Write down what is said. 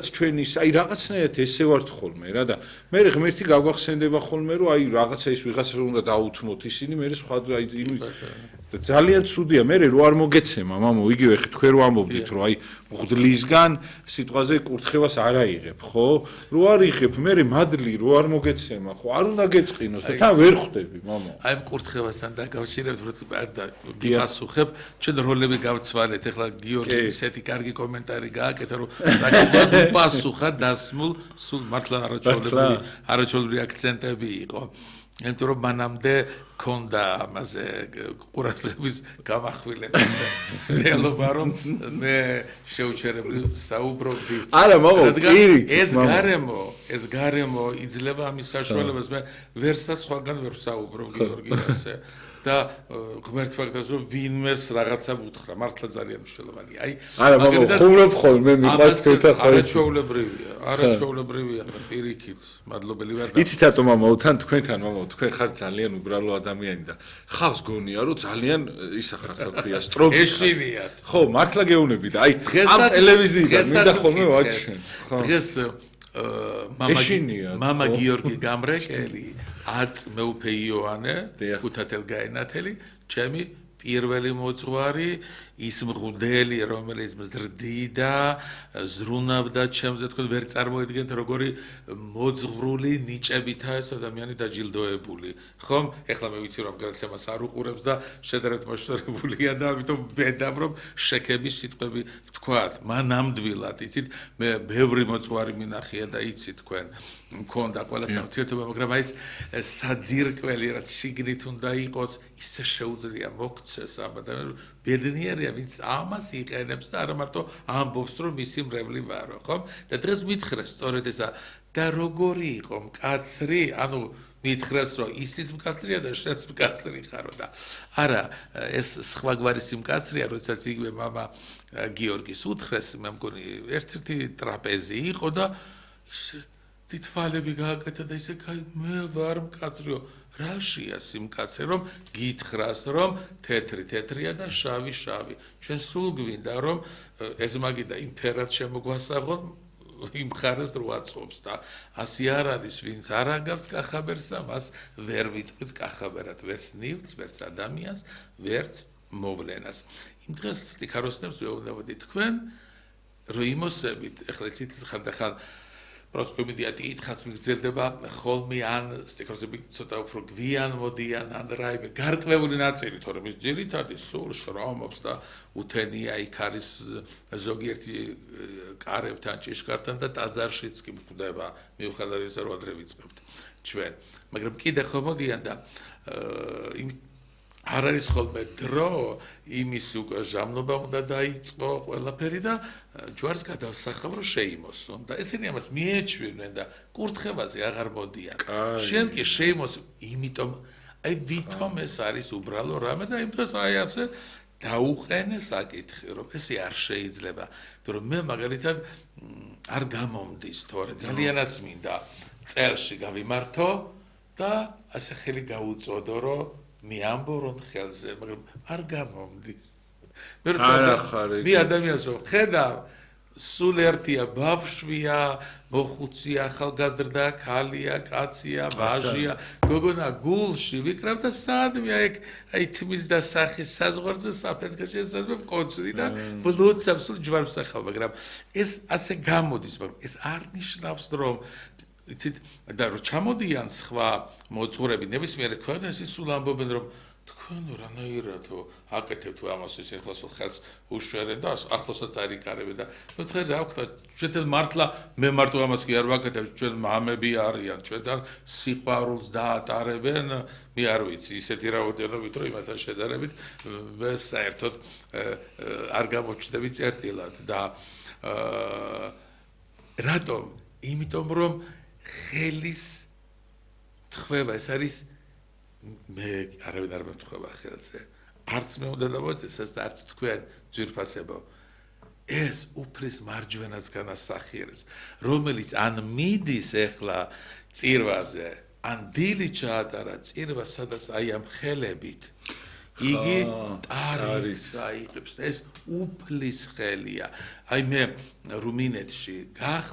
ჩვენ ის აი რაღაცნაირად ესე ვართ ხოლმე რა და მე ღმერთი გაგვახსენდება ხოლმე რომ აი რაღაცა ის ვიღაცას უნდა დაუთმოთ ისინი მე სხვა აი და ძალიან ცუდია მე რო არ მოგეცემა მამო იგივე თქვენ რო ამბობდით რომ აი მღვდლისგან სიტყვაზე კურთხევას არ აიღებ ხო რო არ იღებ მე მადლი რო არ მოგეცემა ხო არ უნდა გეწყინოს და თან ვერ ხვდები მამო აი კურთხევასთან დაკავშირებით რომ გიპასუხებ ჩვენ როლები გავცვალეთ ეხლა გიორგი ისეთი კარგი კომენტარი გააკეთა რომ რა პასუხა დასმულ სულ მართლა არაჩვეულებრივი აქცენტები იყო იმიტომ რომ მანამდე ქონდა ამაზე ყურადღების გამახვილების ცდილობა რომ მე შეუჩერებლი საუბრობდი არა მამო პირით ეს გარემო იძლევა ამის საშუალებას მე ვერსა სხვაგან ვერ საუბრობ გიორგი ასე და ღმერთ ფაქტას რომ ვინმეს რაღაცა ვუთხრა მართლა ძალიან მნიშვნელოვანია აი არა მამო ხუმრობ ხოლმე მიყვარს თქვენთან არაჩვეულებრივია პირიქით მადლობელი ვარ იცით რატომ მამო თან თქვენთან მამო თქვენ ხართ ძალიან უბრალო ადამიანი და ხავს გონია რომ ძალიან ისა ხართ რა ქვია სტროგი ეშინიათ ხო მართლა გეუბნები და აი ამ ტელევიზიიდან მინდა ხოლმე ვაჩვენ ხო დღეს მამა გიორგი გამრეკელი აც მეუფე იოანე ქუთათელგაენათელი ჩემი პირველი მოძღვარი ის მღვდელი რომელიც მზრდიდა ზრუნავდა ჩემზე თქვენ ვერ წარმოედგენთ როგორი მოძღვრული ნიჭებითაა ეს ადამიანი დაჯილდოებული ხომ ეხლა მე ვიცი რომ გაქცემას არ უყურებს და შედარებით მოშორებულია და ამიტომ ბედავ რომ შექების სიტყვები ვთქვათ მან ნამდვილად იცით მე ბევრი მოძღვარი მინახია და იცით თქვენ მქონდა ყველა საერთოება მაგრამ აი ეს საძირკველი რაც შიგნით უნდა იყოს ისე შეუძლია მოგცეს ამ ადამიანს ბედნიერია ვინც ამას იყენებს და არა მარტო ამბობს რომ მისი მრევლი ვარო ხო და დღეს მითხრეს სწორედ ესა და როგორი იყო მკაცრი ანუ მითხრეს რომ ისიც მკაცრია და შენც მკაცრი ხარო და არა ეს სხვაგვარი სიმკაცრია როდესაც იგივე მამა გიორგის უთხრეს მე მგონი ერთ-ერთი ტრაპეზი იყო და თითვალები გააკეთა და ისე კაი მე ვარ მკაცრიო რაშია სიმკაცრე რომ გითხრას რომ თეთრია და შავი ჩვენ სულ გვინდა რომ ეს მაგიდა იმ ფერად შემოგვასაღოთ იმ ხარეს რო აწყობს და ასე არ არის ვინც არ აგავს კახაბერს და მას ვერ ვიტყვით კახაბერად ვერც ნივთს ვერც ადამიანს ვერც მოვლენას იმ დღეს სტიქაროსნებს ვეუბნებოდი თქვენ რომ იმოსებით ეხლა იცით ხანდახან პროცკომედია დიდხანს მიგრძელდება ხოლმე ან სტიქროსები ცოტა უფრო გვიან მოდიან ან რაიმე გარკვეული ნაწილი თორემ ის ძირითადი სულ შრომობს და უთენია იქ არის ზოგიერთი კარებთან ჭიშკართან და ტაძარშიც კი გვხვდება მიუხედავად იმისა რომ ადრე ვიწყებთ ჩვენ მაგრამ კიდე ხო მოდიან და არ არის ხოლმე დრო იმის უკვე ჟამნობა უნდა დაიწყო ყველაფერი და ჯვარს გადავსახავ რომ შეიმოსონ და ესენი ამას მიეჩვენენ და კურთხევაზე აღარ მოდიან შენ კი შეიმოს იმიტომ აი ვითომ ეს არის უბრალო რამე და იმ დროს აი ასე დაუყენე საკითხი რომ ესე არ შეიძლება იმიტომ რომ მე მაგალითად არ გამომდის თორე ძალიანაც მინდა წელში გავიმართო და ასე ხელი გაუწოდო რომ მე ამბორონ ხელზე მაგრამ არ გამომდის მე ადამიანს რომ ხედავ სულ ერთია ბავშვია მოხუცია ახალგაზრდა ქალია კაცია ვაჟია გოგონა გულში ვიკრავ და სადმე აი თმის და სახის საზღვარზე საფერხეში ესაძებ კონცრი და ბლოცავ სულ ჯვარს ახავ მაგრამ ეს ასე გამოდის მაგრამ ეს არ ნიშნავს რომ იცით და რომ ჩამოდიან სხვა მოძღვრები ნებისმიერ ქვეყანაში სულ ამბობენ რომ თქვენ რანაირადო აკეთებთ ამას ეს ახლოს ხელს უშველენ და ახლოსაც არიკარებენ და ნუ თქვენ რა ვქნა ჩვენ მართლა მე მარტო ამას კი არ ვაკეთებ ჩვენ მამები არიან ჩვენთან სიყვარულს დაატარებენ მე არ ვიცი ისეთი რაოდენობით რომ იმათან შედარებით მე საერთოდ არ გამოჩნდები წერტილად და რატომ იმიტომ რომ ხელის თხვევა ეს არის მე არავინ არ მეთხვევა ხელზე არც მე უნდა დავაწესო და არც თქვენ ძვირფასებო ეს უფლის მარჯვენას განასახიერებს რომელიც ან მიდის ეხლა წირვაზე ან დილით ჩაატარა წირვა სადაც აი ამ ხელებით იგი ტარიქს აიღებს ეს უფლის ხელია აი მე რუმინეთში